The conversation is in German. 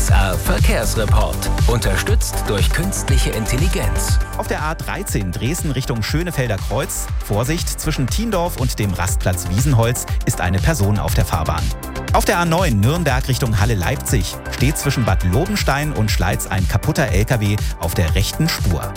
SR Verkehrsreport. Unterstützt durch künstliche Intelligenz. Auf der A13 Dresden Richtung Schönefelder Kreuz. Vorsicht, zwischen Thiendorf und dem Rastplatz Wiesenholz ist eine Person auf der Fahrbahn. Auf der A9 Nürnberg Richtung Halle-Leipzig steht zwischen Bad Lobenstein und Schleiz ein kaputter LKW auf der rechten Spur.